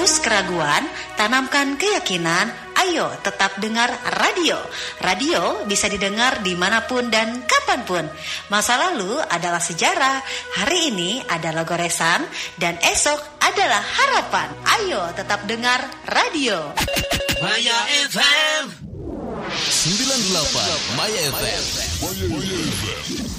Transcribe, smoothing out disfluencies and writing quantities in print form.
Hapus keraguan, tanamkan keyakinan. Ayo tetap dengar radio. Radio bisa didengar dimanapun dan kapanpun. Masa lalu adalah sejarah, hari ini adalah goresan, dan esok adalah harapan. Ayo tetap dengar radio. Maya FM 98 Maya FM.